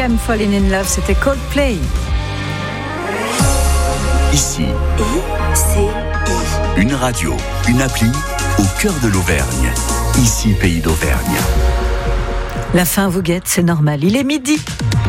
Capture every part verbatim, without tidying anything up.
I'm Falling in Love, c'était Coldplay. Ici, I, C, I. une radio, une appli au cœur de l'Auvergne. Ici, pays d'Auvergne. La faim vous guette, c'est normal, il est midi.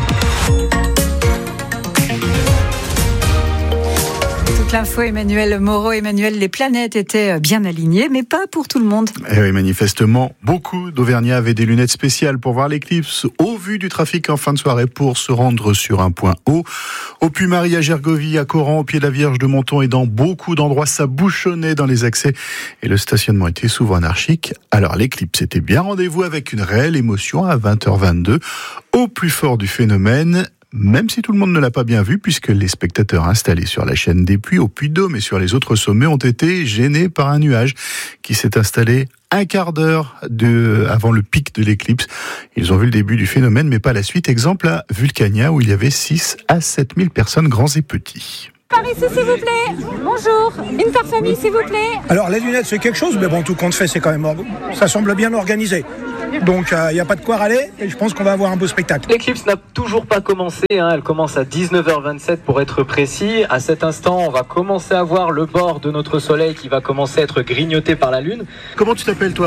L'info, Emmanuel Moreau. Emmanuel, les planètes étaient bien alignées, mais pas pour tout le monde. Et oui, manifestement, beaucoup d'Auvergnats avaient des lunettes spéciales pour voir l'éclipse au vu du trafic en fin de soirée pour se rendre sur un point haut. Au Puy-Marie, à Gergovie, à Coran, au pied de la Vierge de Monton et dans beaucoup d'endroits, ça bouchonnait dans les accès et le stationnement était souvent anarchique. Alors l'éclipse était bien rendez-vous avec une réelle émotion à vingt heures vingt-deux. Au plus fort du phénomène, même si tout le monde ne l'a pas bien vu, puisque les spectateurs installés sur la chaîne des Puys, au Puy-de-Dôme et sur les autres sommets ont été gênés par un nuage qui s'est installé un quart d'heure de, avant le pic de l'éclipse. Ils ont vu le début du phénomène, mais pas la suite. Exemple à Vulcania, où il y avait six à sept mille personnes, grands et petits. Par ici, s'il vous plaît. Bonjour. Une par famille, s'il vous plaît. Alors, les lunettes, c'est quelque chose, mais bon, tout compte fait, c'est quand même... Ça semble bien organisé. Donc, il euh, n'y a pas de quoi râler, et je pense qu'on va avoir un beau spectacle. L'éclipse n'a toujours pas commencé, hein. Elle commence à dix-neuf heures vingt-sept pour être précis. À cet instant, on va commencer à voir le bord de notre soleil qui va commencer à être grignoté par la lune. Comment tu t'appelles, toi ?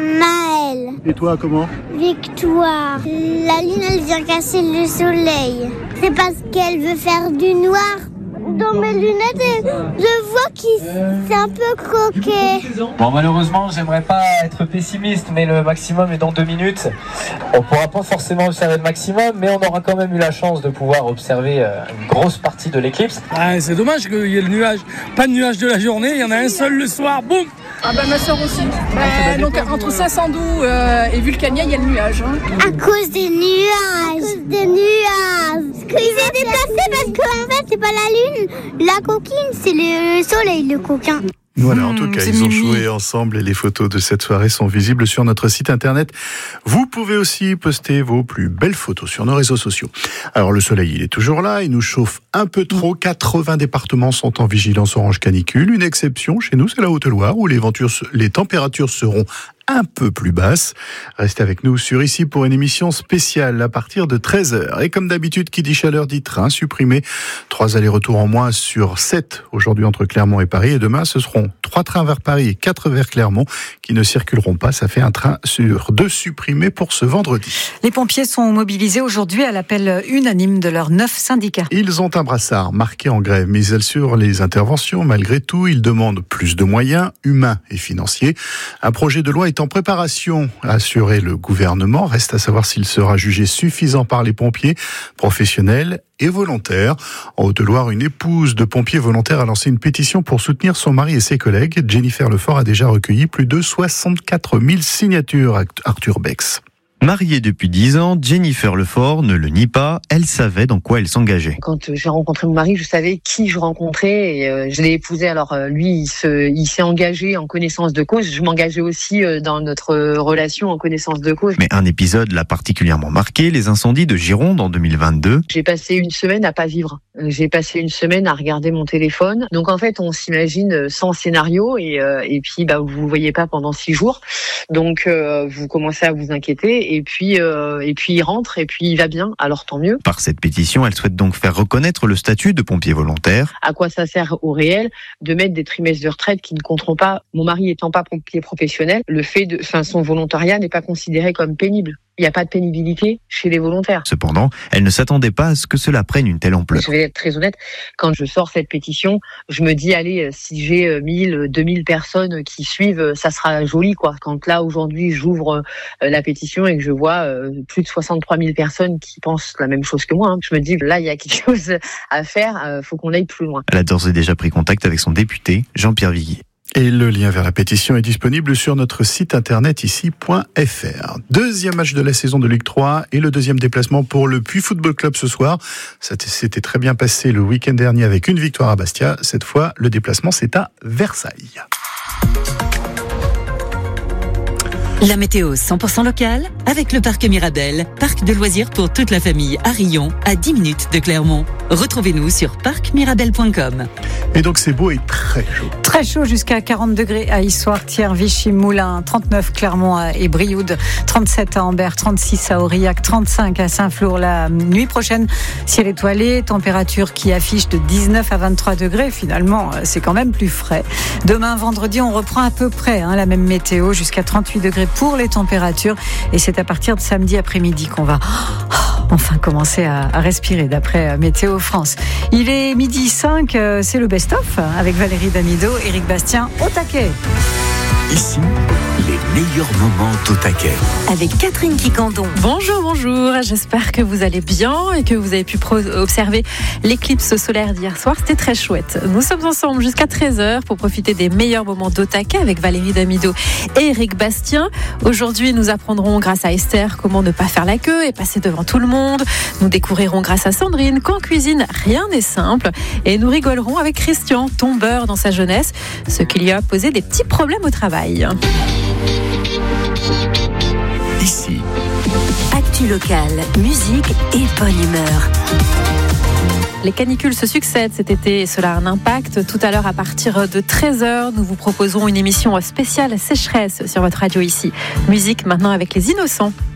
Maëlle. Et toi, comment ? Victoire. La lune, elle vient casser le soleil. C'est parce qu'elle veut faire du noir dans mes lunettes et je vois que c'est un peu croqué. Bon, malheureusement, j'aimerais pas être pessimiste, mais le maximum est dans deux minutes. On pourra pas forcément observer le maximum, mais on aura quand même eu la chance de pouvoir observer une grosse partie de l'éclipse. Ah, c'est dommage qu'il y ait le nuage. Pas de nuage de la journée, il y en a un seul le soir, boum. Ah bah ma soeur aussi. Bah, donc entre Saint-Sandoux euh, et Vulcania, il y a le nuage. Hein. À cause des nuages. À cause des nuages. Il s'est déplacé parce qu'en fait, c'est pas la lune. La coquine, c'est le soleil, le coquin. Voilà, en tout mmh, cas, ils ont joué ensemble et les photos de cette soirée sont visibles sur notre site internet. Vous pouvez aussi poster vos plus belles photos sur nos réseaux sociaux. Alors, le soleil, il est toujours là, il nous chauffe un peu trop. quatre-vingts départements sont en vigilance orange canicule. Une exception, chez nous, c'est la Haute-Loire, où les, les températures seront un peu plus basse. Restez avec nous sur Ici pour une émission spéciale à partir de treize heures. Et comme d'habitude, qui dit chaleur dit train supprimé. Trois allers-retours en moins sur sept aujourd'hui entre Clermont et Paris. Et demain, ce seront trois trains vers Paris et quatre vers Clermont qui ne circuleront pas. Ça fait un train sur deux supprimés pour ce vendredi. Les pompiers sont mobilisés aujourd'hui à l'appel unanime de leurs neuf syndicats. Ils ont un brassard marqué en grève, mais ils assurent les interventions. Malgré tout, ils demandent plus de moyens humains et financiers. Un projet de loi est en préparation, a assuré le gouvernement. Reste à savoir s'il sera jugé suffisant par les pompiers, professionnels et volontaires. En Haute-Loire, une épouse de pompiers volontaires a lancé une pétition pour soutenir son mari et ses collègues. Jennifer Lefort a déjà recueilli plus de soixante-quatre mille signatures. Arthur Bex. Mariée depuis dix ans, Jennifer Lefort ne le nie pas, elle savait dans quoi elle s'engageait. Quand j'ai rencontré mon mari, je savais qui je rencontrais et euh, je l'ai épousé. Alors euh, lui, il, se, il s'est engagé en connaissance de cause. Je m'engageais aussi euh, dans notre relation en connaissance de cause. Mais un épisode l'a particulièrement marqué, les incendies de Gironde en deux mille vingt-deux. J'ai passé une semaine à pas vivre. J'ai passé une semaine à regarder mon téléphone. Donc en fait, on s'imagine sans scénario et, euh, et puis bah, vous ne voyez pas pendant six jours. Donc euh, vous commencez à vous inquiéter. Et puis, euh, et puis il rentre et puis il va bien, alors tant mieux. Par cette pétition, elle souhaite donc faire reconnaître le statut de pompier volontaire. À quoi ça sert au réel de mettre des trimestres de retraite qui ne compteront pas, mon mari étant pas pompier professionnel, le fait de, enfin, son volontariat n'est pas considéré comme pénible. Il n'y a pas de pénibilité chez les volontaires. Cependant, elle ne s'attendait pas à ce que cela prenne une telle ampleur. Je vais être très honnête, quand je sors cette pétition, je me dis, allez, si j'ai mille, deux mille personnes qui suivent, ça sera joli, quoi. Quand là, aujourd'hui, j'ouvre la pétition et que je vois plus de soixante-trois mille personnes qui pensent la même chose que moi, hein, je me dis, là, il y a quelque chose à faire, il faut qu'on aille plus loin. Elle a d'ores et déjà pris contact avec son député, Jean-Pierre Viguier. Et le lien vers la pétition est disponible sur notre site internet ici point f r. Deuxième match de la saison de Ligue trois et le deuxième déplacement pour le Puy Football Club ce soir. Ça s'était très bien passé le week-end dernier avec une victoire à Bastia. Cette fois, le déplacement, c'est à Versailles. La météo cent pour cent locale avec le parc Mirabel, parc de loisirs pour toute la famille à Rion, à dix minutes de Clermont. Retrouvez-nous sur parc mirabel point com. Et donc c'est beau et très chaud. Très chaud jusqu'à quarante degrés à Issoire, Thiers, Vichy, Moulins, trente-neuf Clermont et Brioude, trente-sept à Ambert, trente-six à Aurillac, trente-cinq à Saint-Flour. La nuit prochaine, ciel étoilé, température qui affiche de dix-neuf à vingt-trois degrés. Finalement, c'est quand même plus frais. Demain, vendredi, on reprend à peu près hein, la même météo, jusqu'à trente-huit degrés pour les températures. Et c'est à partir de samedi après-midi qu'on va enfin commencer à, à respirer d'après Météo France. Il est midi cinq, c'est le best-of avec Valérie Damido, Éric Bastien au taquet. Ici, les meilleurs moments au taquet. Avec Catherine Quicandon. Bonjour, bonjour. J'espère que vous allez bien et que vous avez pu pro- observer l'éclipse solaire d'hier soir. C'était très chouette. Nous sommes ensemble jusqu'à treize heures pour profiter des meilleurs moments d'au taquet avec Valérie Damido et Éric Bastien. Aujourd'hui, nous apprendrons grâce à Esther comment ne pas faire la queue et passer devant tout le monde. Nous découvrirons grâce à Sandrine qu'en cuisine, rien n'est simple. Et nous rigolerons avec Christian, tombeur dans sa jeunesse, ce qui lui a posé des petits problèmes au travail. Ici, actu locale, musique et bonne humeur. Les canicules se succèdent cet été et cela a un impact. Tout à l'heure, à partir de treize heures, nous vous proposons une émission spéciale sécheresse sur votre radio ici. Musique maintenant avec les Innocents.